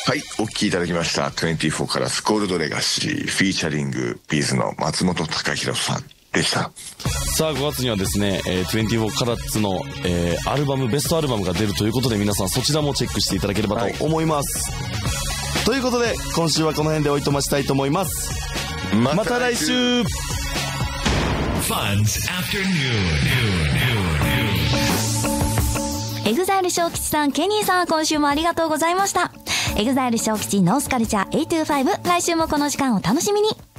はい、お聴きいただきました24からスコールドレガシーフィーチャリングビーズの松本隆弘さんでした。 さあ5月にはですね、24カラッツの、アルバムベストアルバムが出るということで、皆さんそちらもチェックしていただければと思います、ということで今週はこの辺でおいとましたいと思います。また来週。 エグザイル小吉さん、ケニーさん、今週もありがとうございました。エグザイル小吉ノースカルチャー825、来週もこの時間を楽しみに。